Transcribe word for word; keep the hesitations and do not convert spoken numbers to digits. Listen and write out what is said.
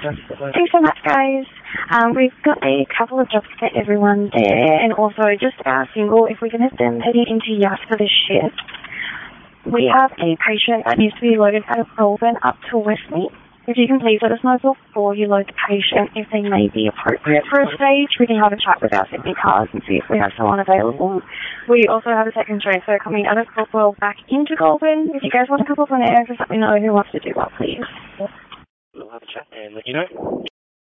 Thanks so much, guys. Um, we've got a couple of jobs for everyone there, and also just our single, if we can have them heading into Yass for the shift. We have a patient that needs to be loaded out of Goulburn up to Westmead. If you can please let us know before you load the patient if they may be appropriate for a stage. We can have a chat with our Sydney cars and see if we have someone available. We also have a second transfer coming out of Coldwell back into Goulburn. If you guys want to couple up on air, just let me know who wants to do what, please. We'll have a chat and let you know.